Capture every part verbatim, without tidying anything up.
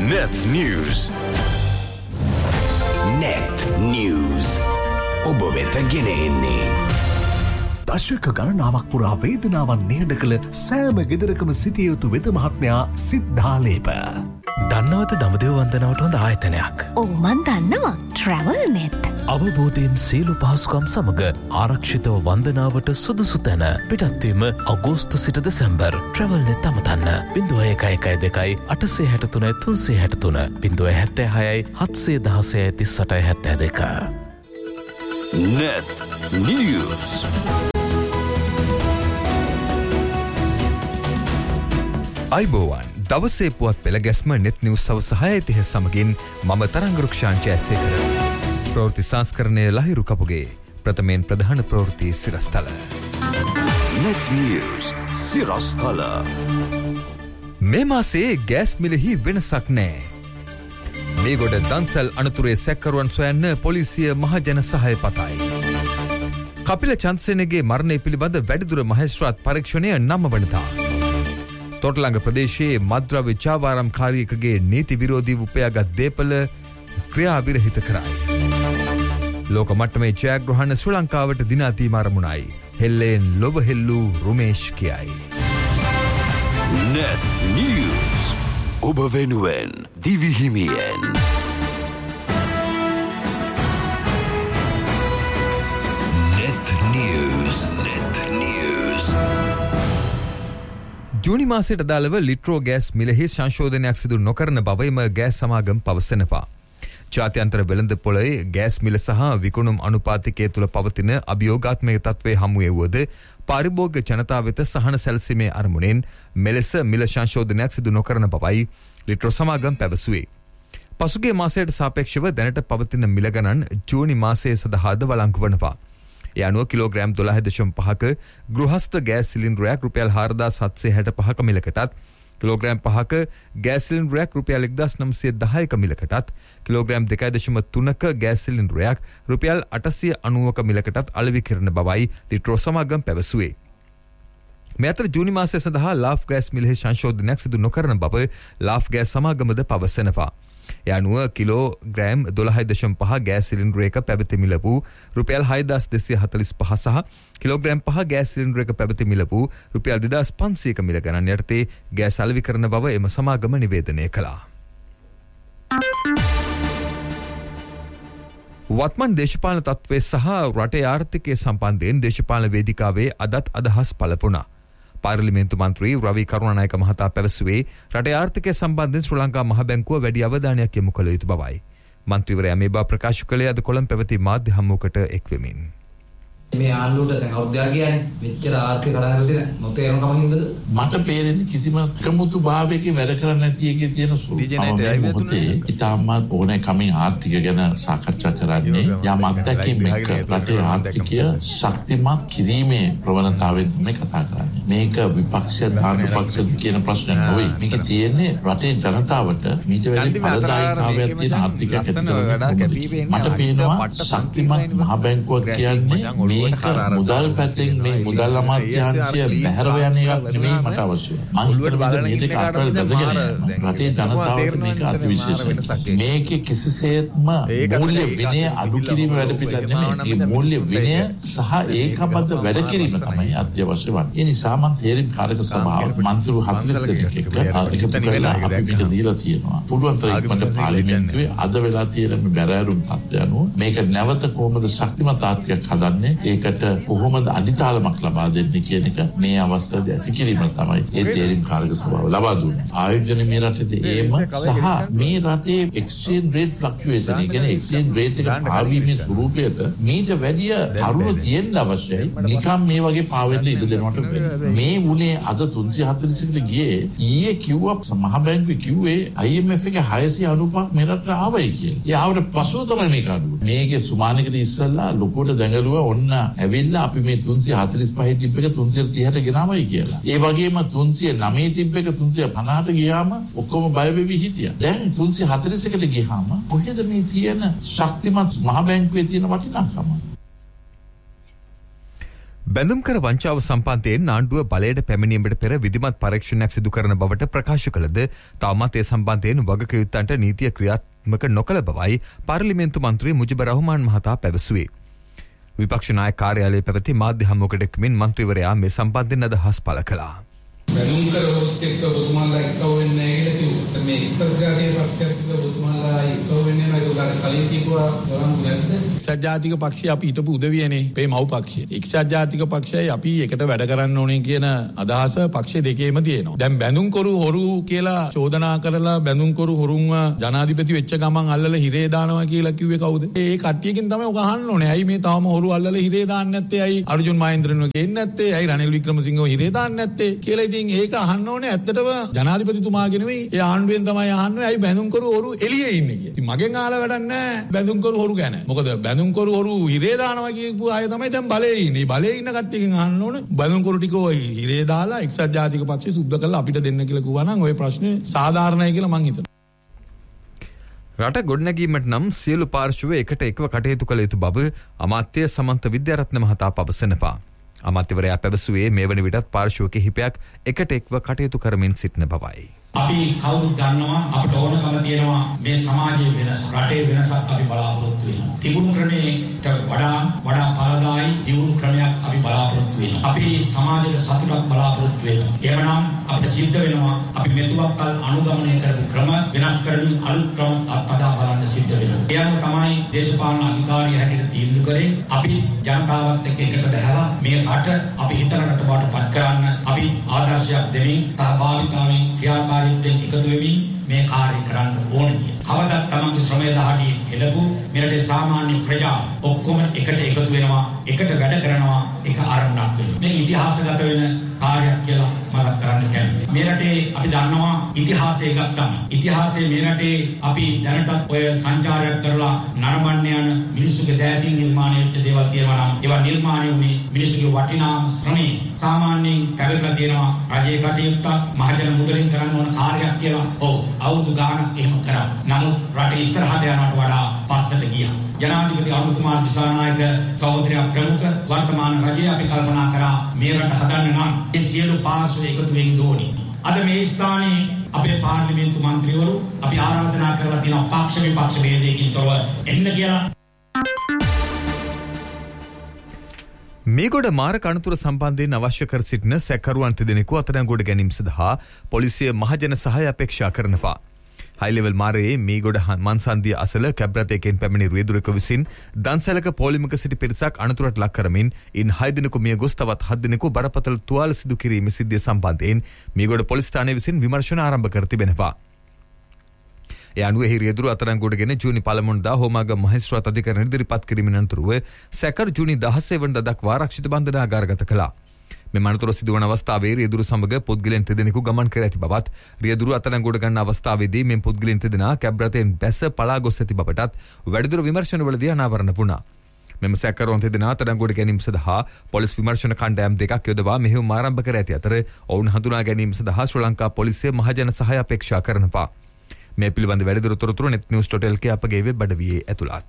Net News. Net News. ඔබ වෙත ගෙන එන්නේ දශක ගණනාවක් පුරා වේදනාවන් නිහඬ කළ සෑම ගෙදරකම සිටිය යුතු වෙද මහත්මයා සිද්ධාලේප. දන්නවද දඹදිව වන්දනාවට හොඳ ආයතනයක්? ඔව් මන් දන්නවා. Travel Net. අවබෝධයෙන් සියලු පහසුකම් සමග ආරක්ෂිතව වන්දනාවට සුදුසු තැන. පිටත්වීම අගෝස්තු සිට දෙසැම්බර්. Travel Net අමතන්න. ज़ीरो एक एक एक दो आठ छह तीन तीन छह तीन ज़ीरो एक छह छह सात एक ज़ीरो तीन आठ सात दो. Net News. අයිබෝවන් දවසේ පුවත් පෙළ ගැස්ම නෙත් නිවුස් සවස හය තිහ සමගින් මම තරංගරුක්ෂාංච ඇසේකර. ප්‍රවෘත්ති සංස්කරණය ලහිරු කපුගේ ප්‍රථමයෙන් ප්‍රධාන ප්‍රවෘත්ති සිරස්තල. Net News සිරස්තල. මේ මාසේ ගෑස් මිලෙහි වෙනසක් නෑ. මේ ගොඩ දන්සල් අනතුරේ සැකකරුවන් සොයන්න පොලිසිය මහජන සහාය පතයි. කපිල චන්දසේනගේ මරණය පිළිබඳ වැඩිදුර මහේස්ත්‍රාත් පරීක්ෂණය නම වනතා. තොටලංග ප්‍රදේශයේ මද්‍රව්‍ය චාවාරම්කාරියෙකුගේ නීති විරෝධී උපයාගත් දේපල ක්‍රියා විරහිත කරයි. ලෝක මට්ටමේ ජයග්‍රහණ ශ්‍රී ලංකාවට දිනාතීම ආරමුණයි. හෙල්ලෙන් ලොබ හෙල්ලූ රුමේෂ් කියයි. Net News. ඔබ වෙනුවෙන් දිවිහිමියෙන්. Net News. Net News. ජූනි මාසයට අදාළව ලිට්‍රෝ ගෑස් මිලෙහි සංශෝධනයක් සිදු නොකරන බවම ගෑස් සමාගම් පවසනවා. ජාත්‍යන්තර වෙළඳ පොළේ ගෑස් මිල සහ විකුණුම් අනුපාතිකය තුළ පවතින අභියෝගාත්මක තත්ත්වයේ හමුවේ වුවද පාරිභෝගික ජනතාව වෙත සහන සැලසීමේ අරමුණෙන් මෙලෙස මිල සංශෝධනයක් සිදු නොකරන බවයි ලිට්‍රෝ සමාගම් පැවසුවේ. පසුගිය මාසයට සාපේක්ෂව දැනට පවතින මිල ගණන් ජූනි මාසයේ සඳහාද වළංගු වනවා. ඒ අනුව කිලෝග්‍රෑම් දොළහ දශම පහක ගෘහස්ත ගෑස් සිලින්ඩරයක් රුපියල් හාරදාස් හත්සිය හැට පහක මිලකටත් කිලෝග්‍රෑම් පහක ගෑස් සිලින්ඩරයක් රුපියල් එක්දාස් නවසිය දහයක මිලකටත් කිලෝග්‍රෑම් දෙකයි දශම තුනක ගෑස් සිලින්ඩරයක් රුපියල් අටසිය අනූවක මිලකටත් අලෙවි කරන බවයි ලිට්‍රෝ සමාගම් පැවසුවේ. මේ අතර ජූනි මාසය සඳහා ලාෆ් ගෑස් මිලෙහි සංශෝධනයක් සිදු නොකරන බව ලාෆ් ගෑස් සමාගමද පවසනවා. ඒ අනුව කිලෝග්‍රෑම් දොළහයි දශම පහ ගෑස් සිලින්ඩරයක පැවති මිල වූ රුපියල් හයදාස් දෙසිය හතළිස් පහ සහ කිලෝග්‍රෑම් පහ ගෑස් සිලින්ඩරයක පැවති මිල වූ රුපියල් දෙදාස් පන්සියක මිල ගණන් යටතේ ගෑස් අලෙවි කරන බව එම සමාගම නිවේදනය කළා. වත්මන් දේශපාලන තත්ත්වය සහ රටේ ආර්ථිකය සම්බන්ධයෙන් දේශපාලන වේදිකාවේ අදත් අදහස් පළ වුණා. පාර්ලිමේන්තු මන්ත්‍රී රවි කරුණානායක මහතා පැවසුවේ රටේ ආර්ථිකය සම්බන්ධයෙන් ශ්‍රී ලංකා මහ බැංකුව වැඩි අවධානයක් යොමු කළ යුතු බවයි. මන්ත්‍රීවරයා මේ බව ප්‍රකාශ කළේ අද කොළඹ පැවති මාධ්‍ය හමුවකට එක්වෙමින්. මේ ආණ්ඩුවට දැන් අවුරුද්දක් ගියානේ. මෙච්චර ආර්ථික කඩාවැටෙලා තියෙන නොතේරුම් කම හින්දාද? මට පේන්නේ කිසිම කමුතු භාවයකින් වැඩ කරන්නේ නැති එකේ තියෙන සුළුපමණ ඉතාමත් ඕනේ කමින් ආර්ථික ගැන සාකච්ඡා කරන්නේ යම් අත්දැකීම් එක්ක රටේ ආර්ථිකය ශක්තිමත් කිරීමේ ප්‍රවණතාවයෙන් මේ කතා කරන්නේ. මේක විපක්ෂ දානපක්ෂ කියන ප්‍රශ්නයක් නෙවෙයි. මේක තියෙන්නේ රටේ ජනතාවට මීට වැඩි ඵලදායීතාවයක් තියෙන ආර්ථිකයක් ඇති කරගන්න. මට පේනවා ශක්තිමත් මහ බැංකුවක් කියන්නේ මේක මුදල් පැත්තෙන් මේ මුදල් අමාත්‍යාංශය බැහැරව යන එකක් නෙමෙයි මට අවශ්‍ය. මම හිතනවා මේ දෙක අතර බෙදගෙන රටේ ජනතාවට මේක අතිවිශේෂයි. මේකේ කිසිසේත්ම මූල්‍ය විනය අඩු කිරීම වැඩ පිළිවෙල නෙමෙයි. මේ මූල්‍ය විනය සහ ඒකබද්ධ වැඩ කිරීම තමයි අත්‍යවශ්‍ය වන්නේ. ඒ නිසා මම තේරීම් කාරක සභාව මන්ත්‍රී හතළිස් දෙනෙක් එක්ක එකතු කරලා අපි මේක දීලා තියෙනවා. පුළුවන් තරම් ඉක්මනට පාර්ලිමේන්තුවේ අද වෙලා තියෙන මේ බැරෑරුම් තත්ත්වය අනුව මේක නැවත කොහොමද ශක්තිමත් ආර්ථිකයක් හදන්නේ ඒකට කොහොමද අඩිතාලමක් ලබා දෙන්නේ කියන එක මේ අවස්ථාවේදී ඇති කිරීම තමයි ඒ තේරීම් කාරක සභාව ලබා දුන්නේ. ආයෝජන මේ රටේ ඒම සහ මේ රටේ එක්ස්චේන්ජ් රේට් ෆ්ලක්චුේෂන් එක කියන්නේ එක්ස්චේන්ජ් රේට් එක පාවීමේ ස්වරූපයට මීට වැඩිය තරුණ තියෙන්න අවශ්‍යයි. නිකම් මේ වගේ පාවෙන්න ඉඩ දෙනවට මේ වුණේ අද තුන්සිය හතළිසකට ගියේ ඊයේ කිව්වා මහ බැංකුවේ කිව්වේ I M F එකේ හයසිය අනූපක් මේ රටට ආවයි කියලා. ඒ ආවට පසුව තමයි මේක අඩුව. මේකේ සුමානකට ඉස්සෙල්ලා ලොකුට දැඟලුවා ඔන්න ඇවිල්ලා අපි මේ තුන්සිය හතළිස් පහේ තිබ්බ එක තුන්සිය තිහට ගෙනාවයි කියලා. ඒ වගේම තුන්සිය නවය තිබ්බ එක තුන්සිය පනහට ගියාම ඔක්කොම බය වෙවි හිටියා. දැන් තුන්සිය හතළිසකට ගියාම කොහෙද මේ තියෙන ශක්තිමත් මහ බැංකුවේ තියෙන වටිනාකම? බැඳුම්කර වංචාව සම්පාදයෙන් ආණ්ඩුව බලයට පැමිණීමට පෙර විධිමත් පරීක්ෂණයක් සිදු කරන බවට ප්‍රකාශ කළද තවමත් ඒ සම්බන්ධයෙන් වගකීම්වන්ට නීතිය ක්‍රියාත්මක නොකළ බවයි පාර්ලිමේන්තු මන්ත්‍රී මුජිබ රහමාන් මහතා පැවසුවේ. විපක්ෂ නායක කාර්යාලයේ පැවති මාධ්‍ය හමුවකට එක්මින් මන්ත්‍රීවරයා මේ සම්බන්ධයෙන් අදහස් පළ කළා. බැඳුම්කර ඔත් එක්ක ඔබතුමාලා එක්ව වෙන්නේ නැහැ කියලා කිව්වා. මේ ඉස්සරහාගේ පක්ෂයක් එක්ක ඔබතුමාලා එක්ව වෙන්නේ නැහැ කියලා කලින් කිව්වා ගමන් නැද්ද? එක්සත් ජාතික පක්ෂය අපි හිටපු උදවියනේ මේ මව් පක්ෂය. එක්සත් ජාතික පක්ෂයයි අපි එකට වැඩ කරන්න ඕනේ කියන අදහස පක්ෂ දෙකේම තියෙනවා. දැන් බැඳුම්කරු හොරු කියලා චෝදනා කරලා බැඳුම්කරු හොරුන්ව ජනාධිපති වෙච්ච ගමන් අල්ලලා හිරේ දානවා කියලා කිව්වේ කවුද? ඒ කට්ටියකින් තමයි ඔක අහන්න ඕනේ. ඇයි මේ තාම හොරු අල්ලලා හිරේ දාන්නේ නැත්තේ? ඇයි අර්ජුන් මහේන්ද්‍රන්ව ගේන්නේ නැත්තේ? ඇයි රනිල් වික්‍රමසිංහව හිරේ දාන්නේ නැත්තේ? කියලා ඉතින් ඒක අහන්න ඕනේ. ඇත්තටම ජනාධිපතිතුමාගේ නෙවෙයි ඒ ආණ්ඩුවෙන් තමයි අහන්නේ. ඇයි බැඳුම්කරු හොරු එළියේ ඉන්නේ කියලා. ඉතින් මගෙන් අහලා වැඩක් නැහැ බැඳුම්කරු හොරු ගැන. මොකද බැඳුම්කරු හොරු හිරේ දානවා කියපු අය තමයි දැන් බලයේ ඉන්නේ. බලයේ ඉන්න කට්ටියකින් අහන්න ඕනේ. බැඳුම්කරු ටික ඔය හිරේ දාලා එක්සත් ජාතික පක්ෂය සුද්ධ කරලා අපිට දෙන්න කියලා කිව්වා නම් ওই ප්‍රශ්නේ සාධාරණයි කියලා මං හිතනවා. රට ගොඩනැගීමට නම් සියලු පාර්ශ්ව එකට එකව කටයුතු කළ යුතු බව අමාත්‍ය සමන්ත විද්‍යාරත්න මහතා පවසනවා. අමාත්‍යවරයා පැවසුවේ මේ වන විටත් පාර්ශ්ව කිහිපයක් එකට එක්ව කටයුතු කරමින් සිටින බවයි. අපි කවුරුත් දන්නවා අපිට ඕනකම තියෙනවා මේ සමාජයේ වෙනස රටේ වෙනසක් අපි බලාපොරොත්තු වෙනවා. තිබුණු ක්‍රමයට වඩා වඩා පරදායි දියුණු ක්‍රමයක් අපි බලාපොරොත්තු වෙනවා. අපි සමාජයට සතුටක් බලාපොරොත්තු වෙනවා. එවනම් අපිට සිද්ධ වෙනවා අපි මෙතුවක්කල් අනුගමනය කරපු ක්‍රම වෙනස් කරමින් අලුත් ක්‍රම අත්පදා බලන්න සිද්ධ වෙනවා. එයම තමයි දේශපාලන අධිකාරිය හැටියට තීන්දුව කරේ. අපි ජනතාවත් එක්ක එකට බැහැලා මේ රට අපි හිතන රට බවට පත් කරන්න අපි ආදර්ශයක් දෙමින් සහභාගීතාවෙන් ක්‍රියාකාරී එකතු වෙමින් මේ කාර්ය කරන්න ඕනේ කියන. කවදාත් තමන්ගේ ශ්‍රමය දහඩිය එළපු මෙරටේ සාමාන්‍ය ප්‍රජා ඔක්කොම එකට එකතු වෙනවා, එකට වැඩ කරනවා, එක අරමුණක් වෙනවා. මේ ඉතිහාසගත වෙන කාර්යයක් කියලා මතක් කරන්න කැමතියි. මේ රටේ අපි දන්නවා ඉතිහාසය ගත්තම ඉතිහාසයේ මේ රටේ අපි දැනටත් ඔය සංචාරයක් කරලා නරඹන්න යන මිනිස්සුගේ දෑතින් නිර්මාණය වෙච්ච දේවල් තියෙනවා නම් ඒවා නිර්මාණය වුණේ මිනිස්සුගේ වටිනාම ශ්‍රමය සාමාන්‍යයෙන් කැවිලා තියෙනවා. රජයේ කටයුත්තක් මහජන මුදලින් කරන්න ඕන කාර්යයක් කියලා. ඔව් අවුරුදු ගාණක් එහෙම කරා. නමුත් රට ඉස්සරහට යනවට වඩා පස්සට ගියා. ජනාධිපති අරුණ කුමාර දිසානායක සහෝදරයා ප්‍රමුඛ වර්තමාන රජය අපි කල්පනා කරා මේ රට හදන්න නම් ඒ සියලු පාර්ශ්ව එකතු වෙන්න ඕනේ. අද මේ ස්ථානයේ අපේ පාර්ලිමේන්තු මන්ත්‍රීවරු අපි ආරාධනා කරලා තියෙන පක්ෂ විපක්ෂ ભેදයකින් තොරව එන්න කියලා. මේගොඩ මාරක අනතුර සම්බන්ධයෙන් අවශ්‍ය කර සිටින සැකරුවන් තිදෙනෙකු අත්අඩංගුවට ගැනීම සඳහා පොලිසිය මහජන සහාය අපේක්ෂා කරනවා. හයිලෙවල් මාරයේ මේගොඩ මන්සන්දිය අසල කැබ්‍රතයකෙන් පැමිණි රියදුරෙකු විසින් දන්සැලක පොලිමක සිටි පිරිසක් අනතුරට ලක් කරමින් ඉන් හය දිනක මිය ගොස් තවත් හත් දිනක බරපතල තුවාල සිදු කිරීම සිද්ධිය සම්බන්ධයෙන් මේගොඩ පොලිස් ස්ථානය විසින් විමර්ශන ආරම්භ කර තිබෙනවා. ඒ අනුව එහි රියදුරු අත්අඩංගුවටගෙන ජූනි පළමුවනදා හෝමාගම මහේස්ත්‍රාත් අධිකරණයට ඉදිරිපත් කිරීමෙන් අනතුරුව සැකරු ජූනි දහසය වනදා දක්වා ආරක්ෂිත බන්ධනාගාරගත කළා. මෙම අනතුර සිදුවන අවස්ථාවේ රියදුරු සමග පුද්ගලයන් තිදෙනෙකු ගමන් කර ඇති බවත් රියදුරු අත්අඩංගුවට ගන්න අවස්ථාවේදී මෙම පුද්ගලයන් තිදෙනා කැබ් රථයෙන් බැස පලා ගොස් ඇති බවටත් වැඩිදුර විමර්ශනවලදී අනාවරණ වුණා. මෙම සැකරුවන් තිදෙනා අත්අඩංගුවට ගැනීම සඳහා පොලිස් විමර්ශන කණ්ඩායම් දෙකක් යොදවා මෙහෙයුම් ආරම්භ කර ඇති අතර ඔවුන් හඳුනා ගැනීම සඳහා ශ්‍රී ලංකා පොලිසිය මහජන සහාය අපේක්ෂා කරනවා. මේ පිළිබඳ වැඩිදුර තොරතුරු net news dot l k අපගේ වෙබ් අඩවියේ ඇතුළත්.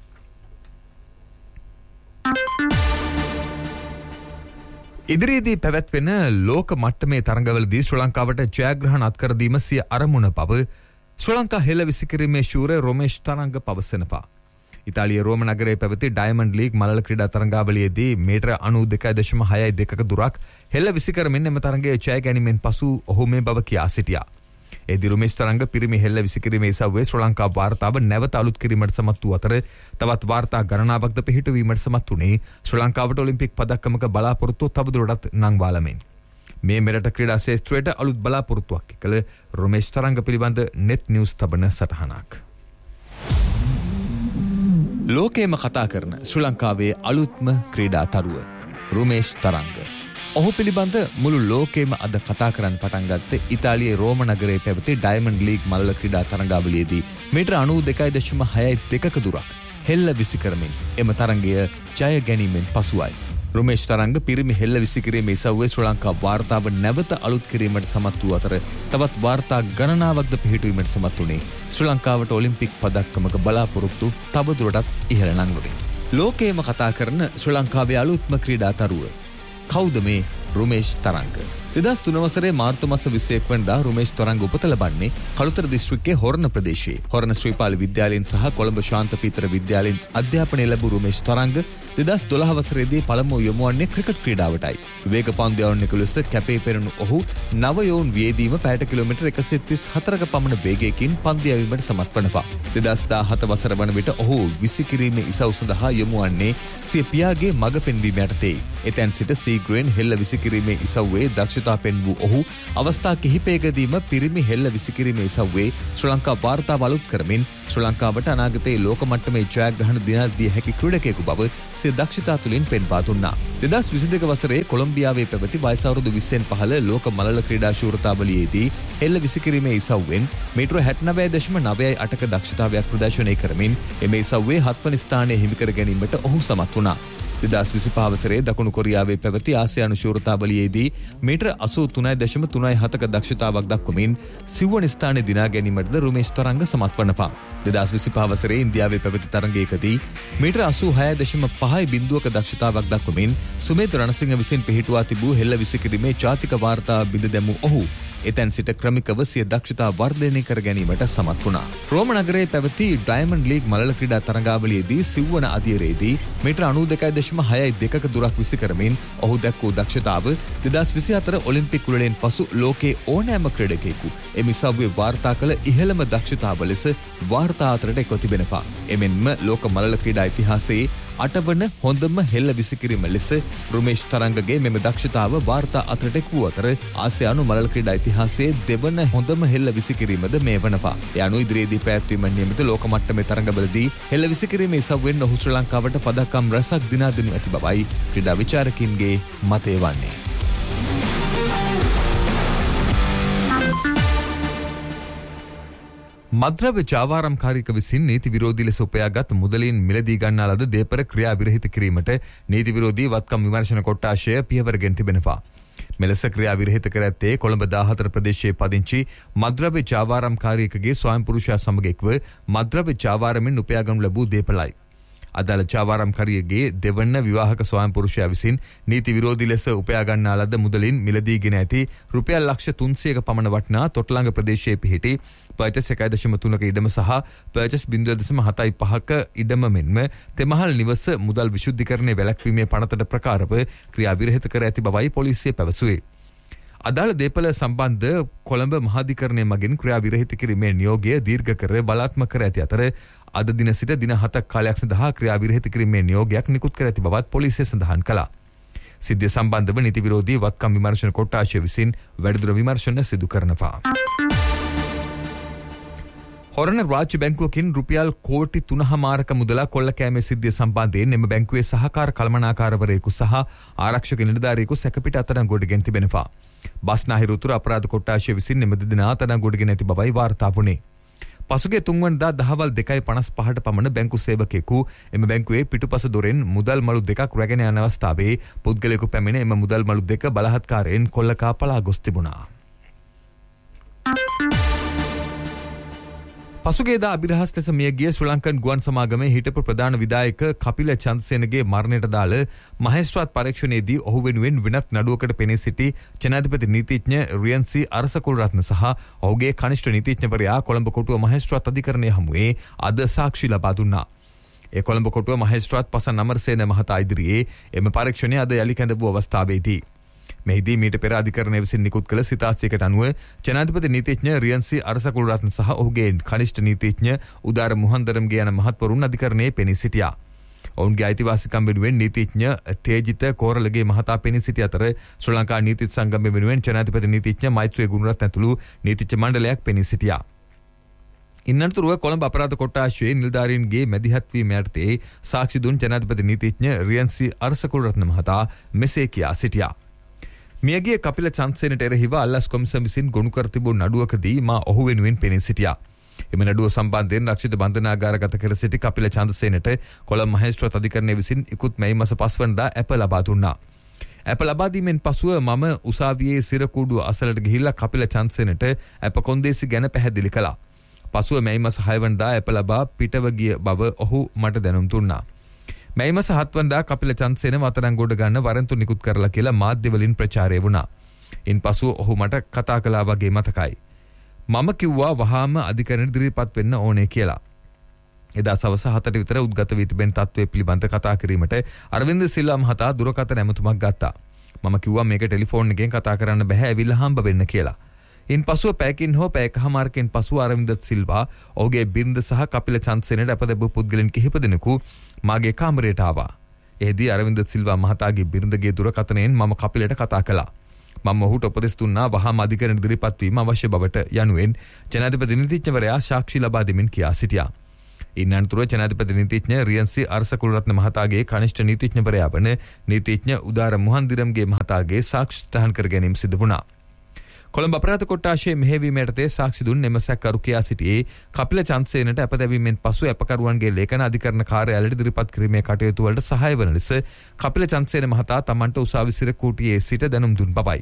ඉදිරියේදී පැවැත්වෙන ලෝක මට්ටමේ තරඟවලදී ශ්‍රී ලංකාවට ජයග්‍රහණ අත්කර දීම සිය අරමුණ බව ශ්‍රී ලංකා හෙළ විසිකිරීමේ ශූර රොමේෂ් තරංග පවසනවා. ඉතාලියේ රෝම නගරයේ පැවති ඩයමන්ඩ් ලීග් මලල ක්‍රීඩා තරඟාවලියේදී මීටර අනූ දෙකයි දශම හයයි දෙකක දුරක් හෙළ විසිකරමින් එම තරඟයේ ජය ගැනීමෙන් පසු ඔහු මේ බව කියා සිටියා. එදි රොමේෂ් තරංග පිරිමි හෙළ විසිකිරීමේ ඉසව්වේ ශ්‍රී ලංකා වාර්තාව නැවත අලුත් කිරීමට සමත් වූ අතර තවත් වාර්තා ගණනාවක්ද පිහිටුවීමට සමත් වුණේ ශ්‍රී ලංකාවට ඔලිම්පික් පදක්කමක බලාපොරොත්තු තවදුරටත් නංවාලමින්. මේ මෙරට ක්‍රීඩා ශේෂ්ත්‍රයට අලුත් බලාපොරොත්තුවක් කළ රොමේෂ් තරංග පිළිබඳ net news තබන සටහනක්. ලෝකයේම කතා කරන ශ්‍රී ලංකාවේ අලුත්ම ක්‍රීඩා තරුව රොමේෂ් තරංග. ඔහු පිළිබඳ මුළු ලෝකයේම අද කතා කරන්න පටන් ගත්තේ ඉතාලියේ රෝම නගරයේ පැවති ඩයමන්ඩ් ලීග් මල්ල ක්‍රීඩා තරඟාවලියේදී මීටර අනූ දෙකයි දශම හයයි දෙකක දුරක් හෙල්ල විසිකරමින් එම තරඟය ජය ගැනීමෙන් පසුවයි. රොමේෂ් තරංග පිරිමි හෙල්ල විසිකිරීමේ ඉසව්වේ ශ්‍රී ලංකා වාර්තාව නැවත අලුත් කිරීමට සමත් වූ අතර තවත් වාර්තා ගණනාවක්ද පිහිටුවීමට සමත් වුණේ ශ්‍රී ලංකාවට ඔලිම්පික් පදක්කමක බලාපොරොත්තු තවදුරටත් ඉහළ නංවමින්. ලෝකයේම කතා කරන ශ්‍රී ලංකාවේ අලුත්ම ක්‍රීඩා තරුව කවුද මේ රුමේෂ් තරංග? දෙදහස් තුන වසරේ මාර්තු මාස විසිඑක වෙනිදා රුමේෂ් තරංග උපත ලබන්නේ කළුතර දිස්ත්‍රික්කයේ හොරණ ප්‍රදේශයේ. හොරණ ශ්‍රීපාල විද්‍යාලයෙන් සහ කොළඹ ශාන්ත පීතර විද්‍යාලයෙන් අධ්‍යාපනය ලැබූ රුමේෂ් තරංග දෙදහස් දොළහ වසරේදී පළමුව යොමු වන්නේ ක්‍රිකට් ක්‍රීඩාවටයි. විවේක පන්දු යවන්නෙකු ලෙස කැපී පෙනුණු ඔහු නව යෝන් වියදීම පැයට කිලෝමීටර් එකසිය තිස් හතරක පමණ වේගයකින් පන්දු යැවීමට සමත් වනවා. දෙදහස් දාහත වසර වන විට ඔහු විසිකිරීමේ ඉසව් සඳහා යොමු වන්නේ සිය පියාගේ මඟ පෙන්වීම යටතේ. එතැන් සිට සීග්‍රේන් හෙල්ල විසිකිරීමේ ඉසව්වේ දක්ෂතා පෙන්වූ ඔහු අවස්ථා කිහිපයකදීම පිරිමි හෙල්ල විසිකිරීමේ ඉසව්වේ ශ්‍රී ලංකා වාර්තාව අලුත් කරමින් ශ්‍රී ලංකාවට අනාගතයේ ලෝක මට්ටමේ ජයග්‍රහණ දිනා දිය හැකි ක්‍රීඩකයෙකු බව සිය දක්ෂතා තුළින් පෙන්වා දුන්නා. දෙදහස් විසිදෙක වසරේ කොලොම්බියාවේ පැවති වයස අවුරුදු විස්සෙන් පහළ ලෝක මලල ක්‍රීඩා ශූරතාවලියේදී හෙල්ල විසිකිරීමේ ඉසව්වෙන් මීටර හැත්තෑ නවය දශම නවය අටක දක්ෂතාවයක් ප්‍රදර්ශනය කරමින් එම ඉසව්වේ හත්වන ස්ථානය හිමි කර ගැනීමට ඔහු සමත් වුණා. දෙදහස් විසිපහ වසරේ දකුණු කොරියාවේ පැවති ආසියානු ශූරතාවලියේදී මීටර අසූ තුනයි දශම තුනයි හතක දක්ෂතාවක් දක්වමින් සිව්වන ස්ථානය දිනා ගැනීමටද රුමේෂ් තරංග සමත් වනවා. දෙදහස් විසිපහ වසරේ ඉන්දියාවේ පැවති තරගයකදී මීටර අසූ හය දශම පහයි බිංදුවක දක්ෂතාවක් දක්වමින් සුමේත් රණසිංහ විසින් පිහිටුවා තිබූ හෙල්ල විසිකිරීමේ ජාතික වාර්තාව බිඳ දැමූ ඔහු එතැන් සිට ක්‍රමිකව සිය දක්ෂතා වර්ධනය කර ගැනීමට සමත් වුණා. රෝම නගරයේ පැවති ඩයමන්ඩ් ලීග් මලල ක්‍රීඩා තරගාවලියේදී සිව්වන අදියරේදී මීටර අනූ දෙකයි දශම හයයි දෙකක දුරක් විසි කරමින් ඔහු දැක්වූ දක්ෂතාව දෙදහස් විසිහතර ඔලිම්පික් කුලයෙන් පසු ලෝකයේ ඕනෑම ක්‍රීඩකයෙකු එම ඉසව්වේ වාර්තා කළ ඉහළම දක්ෂතාව ලෙස වාර්තා අතරට එක්ව තිබෙනවා. එමෙන්ම ලෝක මලල ක්‍රීඩා ඉතිහාසයේ අටවන හොඳම හෙල්ල විසිකිරීම ලෙස රුමේෂ් තරංගගේ මෙම දක්ෂතාව වාර්තා අතරට එක් වූ අතර ආසියානු මලල ක්‍රීඩා ඉතිහාසයේ දෙවන හොඳම හෙල්ල විසිකිරීමද මේ වනවා. ඒ අනුව ඉදිරියේදී පැවැත්වීම නියමිත ලෝක මට්ටමේ තරඟවලදී හෙල්ල විසිකිරීමේ ඉසව්වෙන් ඔහු ශ්‍රී ලංකාවට පදක්කම් රැසක් දිනා දෙනු ඇති බවයි ක්‍රීඩා විචාරකින්ගේ මතය වන්නේ. මද්‍රව්‍ය ජාවාරම්කාරික විසින් නීති විරෝධී ලෙස උපයාගත් මුදලින් මිලදී ගන්නා ලද දේපර ක්‍රියා විරහිත කිරීමට නීති විරෝධී වත්කම් විමර්ශන කොට්ටාශය පියවරගෙන තිබෙනවා. මෙලෙස ක්‍රියා විරහිත කර ඇත්තේ කොළඹ දාහතර ප්‍රදේශයේ පදිංචි මද්‍රව්‍ය ජාවාරම්කාරිකගේ ස්වයං පුරුෂයා සමග එක්ව මද්‍රව්‍ය ජාවාරමින් උපයාගනු ලැබූ දේපලයි. අදාළ ජාවාරම්කාරියගේ දෙවන්න විවාහක ස්වයං පුරුෂයා විසින් නීති විරෝධී ලෙස උපයා ගන්නා ලද මුදලින් මිලදීගෙන ඇති රුපියල් ලක්ෂ තුන්සියක පමණ වටිනා තොටලංග ප්‍රදේශයේ පිහිටි පර්චස් එකයි දශම තුනක ඉඩම සහ පර්චස් බිංදුව දශම හතයි පහක ඉඩම මෙන්ම තෙමහල් නිවස මුදල් විශුද්ධිකරණය වැළැක්වීමේ පනතට ප්‍රකාරව ක්‍රියා විරහිත කර ඇති බවයි පොලිසිය පැවසුවේ. අදාළ දේපල සම්බන්ධ කොළඹ මහාධිකරණය මගින් ක්‍රියා විරහිත කිරීමේ නියෝගය දීර්ඝ කර බලාත්මක කර ඇති අතර අද දින සිට දින හතක් කාලයක් සඳහා ක්‍රියා විරහිත කිරීමේ නියෝගයක් නිකුත් කර ඇති බවත් පොලිසිය සඳහන් කළා. සිද්ධිය සම්බන්ධව නීති විරෝධී වත්කම් විමර්ශන කොට්ටාශය විසින් වැඩිදුර විමර්ශන සිදු කරනවා. හොරණ රාජ්‍ය බැංකුවකින් රුපියල් කෝටි තුනහමාරක මුදලා කොල්ල කෑමේ සිද්ධිය සම්බන්ධයෙන් එම බැංකුවේ සහකාර කළමනාකාරවරයෙකු සහ ආරක්ෂක නිලධාරියෙකු සැකපිට අත්අඩංගුවටගෙන තිබෙනවා. බස්නාහිර උතුර අපරාධ කොට්ටාශය විසින් එම දෙදෙනා අත්අඩංගුවටගෙන ඇති බවයි වාර්තා වුණේ. පසුගිය තුන්වනදා දහවල් දෙකයි පනස් පහට පමණ බැංකු සේවකයෙකු එම බැංකුවේ පිටුපස දොරෙන් මුදල් මළු දෙකක් රැගෙන යන අවස්ථාවේ පුද්ගලයෙකු පැමිණ එම මුදල් මළු දෙක බලහත්කාරයෙන් කොල්ලකා පලා ගොස් තිබුණා. පසුගේදා අභිරහස් ලෙස මියගිය ශ්‍රී ලංකන් ගුවන් සමාගමේ හිටපු ප්‍රධාන විධායක කපිල චන්ද්‍රසේනගේ මරණයට දාල මහේස්ත්‍රාත් පරීක්ෂණයේදී ඔහු වෙනුවෙන් වෙනත් නඩුවකට පෙනී සිටි ජනාධිපති නීතිඥ රියන්සි අරසකුල්රත්න සහ ඔහුගේ කනිෂ්ඨ නීතිඥවරයා කොළඹ කොටුව මහේස්ත්‍රාත් අධිකරණය හමුවේ අද සාක්ෂි ලබා දුන්නා. ඒ කොළඹ කොටුව මහේස්ත්‍රාත් පසන් අමරසේන මහතා ඉදිරියේ එම පරීක්ෂණය අද යලි කැඳවූ අවස්ථාවේදී මෙහිදී මීට පෙර අධිකරණය විසින් නිකුත් කළ සිතාසියකට අනුව ජනාධිපති නීතිඥ රියන්සි අරසකුල්රත්න සහ ඔහුගේ කනිෂ්ඨ නීතිඥ උදාර මුහන්දරම්ගේ යන මහත්වරුන් අධිකරණයේ පෙනී සිටියා. ඔවුන්ගේ අයිතිවාසිකම් වෙනුවෙන් නීතිඥ තේජිත කෝරලගේ මහතා පෙනී සිටි අතර ශ්‍රී ලංකා නීති සංගමය වෙනුවෙන් ජනාධිපති නීතිඥ මෛත්‍රී ගුණරත්න ඇතුළු නීතිඥ මණ්ඩලයක් පෙනී සිටියා. ඉන්නතුරුව කොළඹ අපරාධ කොට්ටාශයේ නිලධාරීන්ගේ මැදිහත් වීම යටතේ සාක්ෂි දුන් ජනාධිපති නීතිඥ රියන්සි අරසකුල්රත්න මහතා මෙසේ කියා සිටියා. මියගිය කපිල චන්ද්‍රසේනට එරෙහිව අල්ලස් කොමිසම විසින් ගොනු කර තිබූ නඩුවකදී මා ඔහු වෙනුවෙන් පෙනී සිටියා. එම නඩුව සම්බන්ධයෙන් රක්ෂිත බන්ධනාගාරගත කර සිටි කපිල චන්ද්‍රසේනට කොළඹ මහේස්ත්‍රාත් අධිකරණය විසින් ඉකුත් මැයි මාස පහ වෙනිදා ඇප ලබා දුන්නා. ඇප ලබා දීමෙන් පසුව මම උසාවියේ සිරකූඩුව අසලට ගිහිල්ලා කපිල චන්ද්‍රසේනට ඇප කොන්දේසි ගැන පැහැදිලි කළා. පසුව මැයි මාස හය වෙනිදා ඇප ලබා පිටව ගිය බව ඔහු මට දැනුම් දුන්නා. මේ මාස හත් වෙනිදා කපිල චන්දසේන වතනංගොඩ ගන්න වරන්තු නිකුත් කරලා කියලා මාධ්‍ය වලින් ප්‍රචාරය වුණා. ඉන්පසු ඔහු මට කතා කළා වගේ මතකයි. මම කිව්වා වහාම අධිකරණ ඉදිරිපත් වෙන්න ඕනේ කියලා. එදා සවස හතට විතර උද්ගත වී තිබෙන තත්ත්වය පිළිබඳ කතා කිරීමට අරවින්ද සිල්වා මහතා දුරකථන ඇමතුමක් ගත්තා. මම කිව්වා මේක ටෙලිෆෝන් එකෙන් කතා කරන්න බෑ ඇවිල්ලා හම්බ වෙන්න කියලා. ඉන්පසුව පැයකින් හෝ පැයකමාරකින් පසු අරවින්ද සිල්වා ඔහුගේ බිරිඳ සහ කපිල චන්දසේනට අපදැබූ පුද්ගලයන් කිහිප දෙනෙකු මාගේ කාමරයට ආවා. එෙහිදී අරවින්ද සිල්වා මහතාගේ බිරිඳගේ දුරකථනයෙන් මම කපිලට කතා කළා. මම ඔහුට උපදෙස් දුන්නා වහාම අධිකරණ ඉදිරිපත් වීම අවශ්‍ය බවට යනුවෙන් ජනාධිපති නීතිඥවරයා සාක්ෂි ලබා දෙමින් කියා සිටියා. ඉන් අනතුරුව ජනාධිපති නීතිඥ රියන්සි අරසකුලරත්න මහතාගේ කනිෂ්ඨ නීතිඥවරයා වන නීතිඥ උදාර මුහන්දිරම්ගේ මහතාගේ සාක්ෂි සටහන් කර ගැනීම සිදු වුණා. කොළඹ අපරාධ කොට්ටාශයේ මෙහෙයවීම යටතේ සාක්ෂි දුන් එම සැකකරු කියා සිටියේ කපිල චන්දසේනට අපතැබීමෙන් පසු අපකරුවන්ගේ ලේඛන අධිකරණ කාර්යාලයට ඉදිරිපත් කිරීමේ කටයුතු වලට සහාය වන ලෙස කපිල චන්දසේන මහතා තමන්ට උසාවි සිර කූටියේ සිට දැනුම් දුන් බවයි.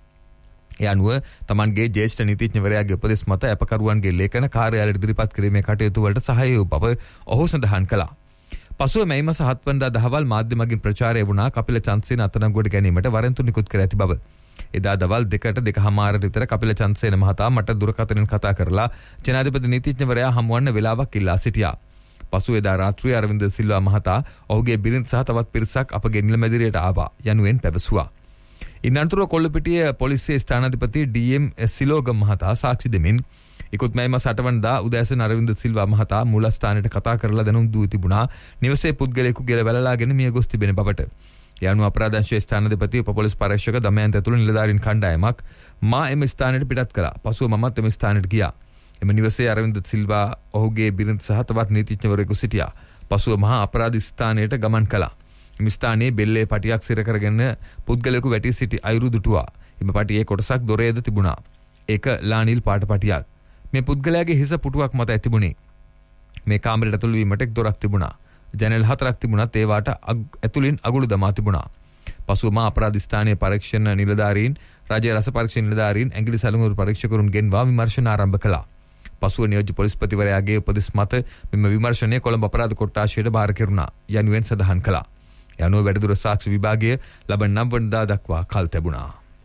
ඒ අනුව තමන්ගේ ජ්‍යෙෂ්ඨ නීතිඥවරයාගේ උපදෙස් මත අපකරුවන්ගේ ලේඛන කාර්යාලයට ඉදිරිපත් කිරීමේ කටයුතු වලට සහාය වූ බව ඔහු සඳහන් කළා. පසුව මේ මාස හත් වෙනිදා දහවල් මාධ්‍ය මගින් ප්‍රචාරය වුණා කපිල චන්දසේන අත්අඩංගුවට ගැනීමට වරන්තු නිකුත් කර ඇති බව. එදා දවල් දෙකට දෙකමාරට විතර කපිල චන්දසේන මහතා මට දුරකථනයෙන් කතා කරලා ජනාධිපති නීතිඥවරයා හමුවන්න වෙලාවක් ඉල්ලා සිටියා. පසු එදා රාත්‍රියේ අරවින්ද සිල්වා මහතා ඔහුගේ බිරිඳ සහ තවත් පිරිසක් අපගේ නිලමැදිරියට ආවා යනුවෙන් පැවසුවා. ඉන් අනතුරුව කොල්ලපිටිය පොලිසියේ ස්ථානාධිපති ඩී.එම්. සිලෝගම් මහතා සාක්ෂි දෙමින් ඉකුත් මැයි මාස අට වෙනිදා උදෑසන අරවින්ද සිල්වා මහතා මූලස්ථානයට කතා කරලා දැනුම් දී තිබුණා නිවසේ පුද්ගලයෙකු ගෙල වැළලාගෙන මිය ගොස් තිබෙන බවට. යනු අපරාධංශයේ ස්ථානාධිපති උප පොලිස් පරීක්ෂක දමයන්ත ඇතුළු නිලධාරීන් කණ්ඩායමක් මා එම ස්ථානයට පිටත් කළා. පසුව මමත් එම ස්ථානයට ගියා. එම නිවසේ අරවින්ද සිල්වා ඔහුගේ බිරිඳ සහ තවත් නීතිඥවරයෙකු සිටියා. පසුව මහා අපරාධ ස්ථානයට ගමන් කළා. එම ස්ථානයේ බෙල්ලේ පටියක් සිර කරගෙන පුද්ගලයෙකු වැටි සිටි අයුරු දුටුවා. එම පටියේ කොටසක් දොරේද තිබුණා. ඒක ලානිල් පාට පටියක්. මේ පුද්ගලයාගේ හිස පුටුවක් මත ඇතිබුණේ. මේ කාමරයට ඇතුළු වීමට එක් දොරක් තිබුණා. ජනෙල් හතරක් තිබුණත් ඒවාට ඇතුළින් අගුළු දමා තිබුණා. පසුව මා අපරාධ ස්ථානීය පරීක්ෂණ නිලධාරීන් රාජ්‍ය රස පරීක්ෂණ නිලධාරීන් ඇඟිලි සැලකුණු පරීක්ෂකරුන් ගෙන්වා විමර්ශන ආරම්භ කළා. පසුව නියෝජ්‍ය පොලිස්පතිවරයාගේ උපදෙස් මත මෙම විමර්ශනය කොළඹ අපරාධ කොට්ටාශයට බාර කෙරුණා යනුවෙන් සඳහන් කළා. යනුව වැඩිදුර සාක්ෂි විභාගය ලබන නව වෙනිදා දක්වා කල් තැබුණා.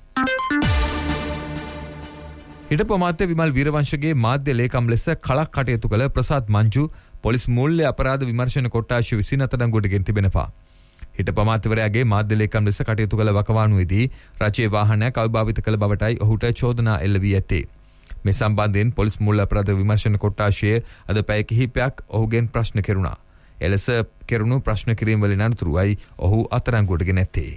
හිටපු අමාත්‍ය විමල් වීරවංශගේ මාධ්‍ය ලේකම් ලෙස කලක් කටයුතු කළ ප්‍රසාද් මංජු පොලිස් මූල්‍ය අපරාධ විමර්ශන කොට්ටාශය විසින් අත්අඩංගුවට ගෙන තිබෙනවා. හිටපු අමාත්‍යවරයාගේ මාධ්‍ය ලේකම් ලෙස කටයුතු කළ වකවානුවේදී රජයේ වාහනයක් අවිභාවිත කළ බවටයි ඔහුට චෝදනා එල්ල වී ඇත්තේ. මේ සම්බන්ධයෙන් පොලිස් මූල්‍ය අපරාධ විමර්ශන කොට්ටාශය අද පැය කිහිපයක් ඔහුගෙන් ප්‍රශ්න කෙරුණා. එලෙස කෙරුණු ප්‍රශ්න කිරීම වලින් අනතුරුවයි ඔහු අත්අඩංගුවට ගෙන ඇත්තේ.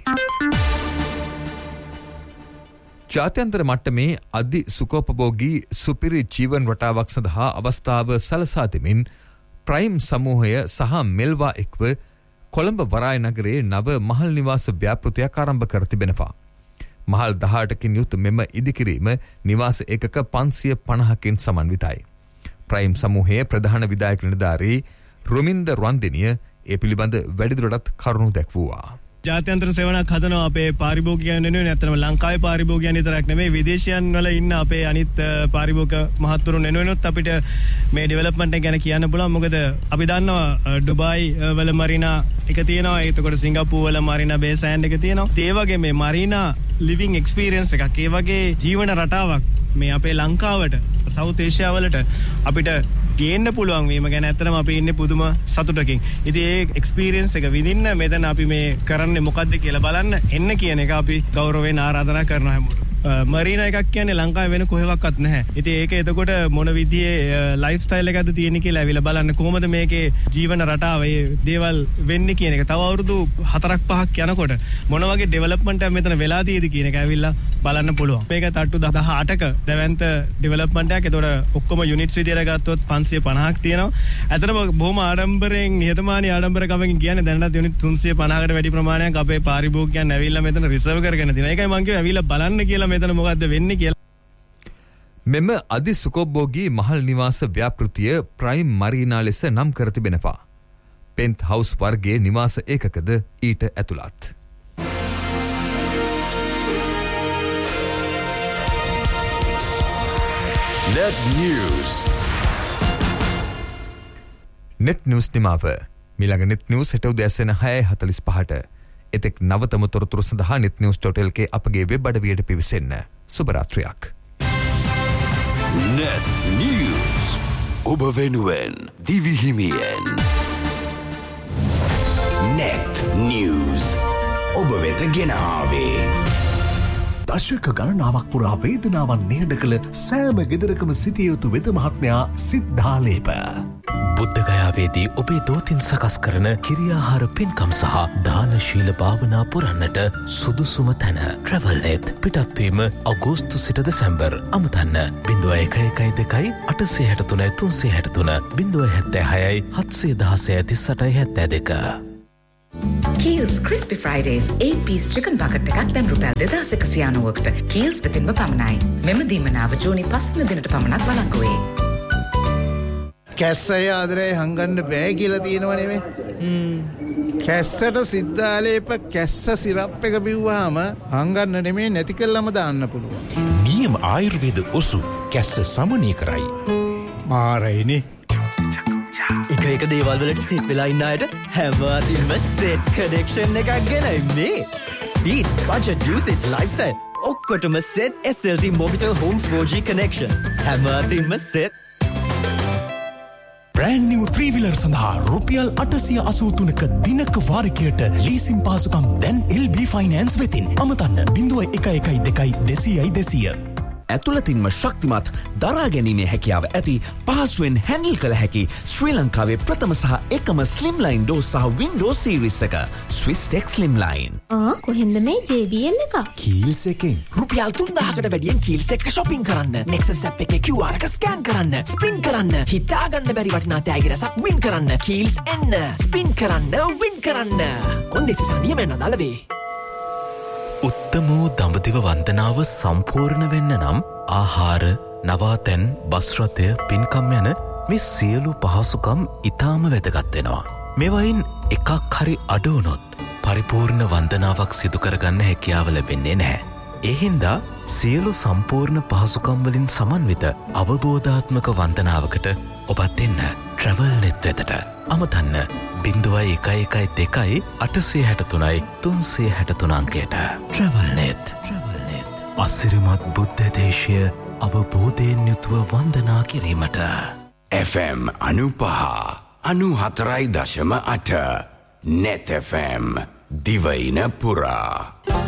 ජාත්‍යන්තර මට්ටමේ අධි සුඛෝපභෝගී සුපිරි ජීවන රටාවක් සඳහා අවස්ථාව සලසා දෙමින් ප්‍රයිම් සමූහය සහ මෙල්වා එක්ව කොළඹ වරාය නගරයේ නව මහල් නිවාස ව්‍යාපෘතියක් ආරම්භ කර තිබෙනවා. මහල් දහඅටකින් යුත් මෙම ඉදිකිරීම නිවාස ඒකක පන්සිය පනහකින් සමන්විතයි. ප්‍රයිම් සමූහයේ ප්‍රධාන විධායක නිලධාරී රුමින්ද රන්දිනිය ඒ පිළිබඳ වැඩිදුරටත් කරුණු දැක්වුවා. ජාත්‍යන්තර සේවනක් හදනවා අපේ පාරිභෝගිකයන් වෙනුවෙන්. නැත්නම් ලංකාවේ පාරිභෝගිකයන් විතරක් නෙමෙයි විදේශයන් වල ඉන්න අපේ අනිත් පාරිභෝගික මහත්වරුන් වෙනුවෙනුත් අපිට මේ ඩෙවලොප්මන්ට් එක ගැන කියන්න පුළුවන්. මොකද අපි දන්නවා ඩුබායි වල මරීනා එක තියෙනවා. එතකොට සිංගප්පූර් වල මරීනා බේ සෑන්ඩ් එක තියෙනවා. ඒ වගේ මේ මරීනා ලිවිං එක්ස්පීරියන්ස් එකක්, ඒ වගේ ජීවන රටාවක් මේ අපේ ලංකාවට සවුත් ඒෂියා වලට අපිට ගේන්න පුළුවන් වීම ගැන ඇත්තටම අපි ඉන්නේ පුදුම සතුටකින්. ඉතින් ඒ එක්ස්පීරියන්ස් එක විඳින්න මෙතන අපි මේ කරන්නේ මොකද්ද කියලා බලන්න එන්න කියන එක අපි ගෞරවයෙන් ආරාධනා කරනවා හැමෝටම. මරීනා එකක් කියන්නේ ලංකාවේ වෙන කොහෙවත් නැහැ. ඉතින් ඒක එතකොට මොන විදිහේ ලයිෆ් ස්ටයිල් එකක්ද තියෙන්නේ කියලා ඇවිල්ලා බලන්න කොහොමද මේකේ ජීවන රටාව මේ දේවල් වෙන්නේ කියන එක. තව අවුරුදු හතරක් පහක් යනකොට මොන වගේ ඩෙවලොප්මන්ට් එකක් මෙතන වෙලා තියෙද කියන එක ඇවිල්ලා බලන්න පුළුවන්. මේක තට්ටු දහඅටක දැවැන්ත ඩෙවලොප්මන්ට් එකක්. ඒතකොට ඔක්කොම යුනිට්ස් විදියට ගත්තොත් පන්සිය පනහක් තියෙනවා. ඇත්තටම බොහොම ආඩම්බරයෙන් නිහතමානී ආඩම්බරකමකින් කියන්නේ දැනටත් යුනිට් තුන්සිය පනහකට වැඩි ප්‍රමාණයක් අපේ පාරිභෝගිකයන් ඇවිල්ලා මෙතන රිසර්ව් කරගෙන තියෙනවා. ඒකයි මම කිව්වේ ඇවිල්ලා බලන්න කියලා මෙතන මොකද්ද වෙන්නේ කියලා. මෙම අධි සුඛෝපභෝගී මහල් නිවාස ව්‍යාපෘතිය ප්‍රයිම් මරීනා ලෙස නම් කර තිබෙනවා. පෙන්ත් හවුස් වර්ගයේ නිවාස ඒකකද ඊට ඇතුළත්. Net News. Net News නිමාව මිළඟ net news හෙට උදෑසන හය හතළිස් පහට. එතෙක් නවතම තොරතුරු සඳහා net news dot l k අපගේ වෙබ් අඩවියට පිවිසෙන්න. සුබ රාත්‍රියක්. Net News ඔබ වෙනුවෙන් දිවිහිමියෙන්. Net News ඔබ වෙත ගෙන ආවේ දශක ගණනාවක් පුරා වේදනාවන් නිහඬ කළ සෑම ගෙදරකම සිටිය යුතු වෙද මහත්මයා සිද්ධාලේප. බුද්ධගයාවේදී ඔබේ දෝතින් සකස් කරන කිරියාහාර පින්කම් සහ දානශීල භාවනා පුරන්නට සුදුසුම තැන ට්‍රැවල්නෙත්. පිටත්වීම අගෝස්තු සිට දෙසැම්බර්. අමතන්න බිඳුව එක එකයි දෙකයි අටසේ හැට තුනයි තුන්සේ හැට තුන බිඳුව හැත්තෑ හයයි හත්සේ දහසය තිස් අටයි හැත්තෑ දෙක. Kiehl's Crispy Fridays eight piece chicken bucket එකක් දැන් රුපියල් දෙදාස් එකසිය අනූවකට Kiehl's වෙතින්ම පමණයි. මෙම දීමනාව ජූනි පස්වන දිනට පමණක් වළංගු වේ. කැස්සය ආදරේ හංගන්න බෑ කියලා තියෙනව නෙමෙයි. කැස්සට සිද්ධාලේප කැස්ස සිරප් එක බිව්වහම හංගන්න නෙමෙයි නැති කළාම දාන්න පුළුවන්. නියම ආයුර්වේද ඔසු කැස්ස සමනය කරයි. මාරයිනේ. එක එක දේවල් වලට සිත් වෙලා ඉන්න අයට හැමතින්ම සෙට් කනෙක්ෂන් එකක් ගෙනයි මේ. ස්පීඩ්, බජට්, යූසේජ්, ලයිෆ්ස්ටයිල් ඔක්කොටම set S L T Mobitel Home four G connection. හැමතින්ම set. brand new three wheeler සඳහා රුපියල් අටසිය අසූ තුනක දිනක වාරිකයට ලීසින් පහසුකම් දැන් L B Finance වෙතින්. අමතන්න බිඳුව එක එකයි දෙකයි දෙසීයයි දෙසීය. ඇතුළතින්ම ශක්තිමත් දරා ගැනීමේ හැකියාව ඇති පහසුවෙන් හැන්ඩල් කළ හැකි ශ්‍රී ලංකාවේ ප්‍රථම සහ එකම ස්ලිම්ලයින් ඩෝස් සහ වින්ඩෝ සීරිස් එක ස්විස් ටෙක් ස්ලිම්ලයින්. ආ කොහෙන්ද මේ J B L එක? කීල්ස් එකෙන් රුපියල් තුන්දාහකට වැඩියෙන් කීල්ස් එක shopping කරන්න. Nexus app එකේ Q R එක ස්කෑන් කරන්න. ස්පින් කරන්න. හිතා ගන්න බැරි වටිනා තෑගි රසක් වින් කරන්න. කීල්ස් එන්න. ස්පින් කරන්න වින් කරන්න. කොන්දේසි සානියමෙන් අදාළවේ. උත්තම වූ දඹදිව වන්දනාව සම්පූර්ණ වෙන්න නම් ආහාර, නවාතැන්, බස්රථය, පින්කම් යන මේ සියලු පහසුකම් ඉතාම වැදගත් වෙනවා. මේවයින් එකක් හරි අඩු වුණොත් පරිපූර්ණ වන්දනාවක් සිදු කරගන්න හැකියාව ලැබෙන්නේ නැහැ. ඒ හින්දා සියලු සම්පූර්ණ පහසුකම් වලින් සමන්විත අවබෝධාත්මක වන්දනාවකට ඔබත් එන්න ට්‍රැවල්නෙත් වෙතට. අමතන්න බිඳුවයි එකයි එකයි දෙකයි අටසේ හැට තුනයි තුන්සේ හැට තුන අංකයට. ට්‍රැවල්නෙත්. අසිරිමත් බුද්ධ දේශය අවබෝධයෙන් යුතුව වන්දනා කිරීමට. F M අනුපහ අනුහතරයි දශම අට Net F M දිවයින පුරා.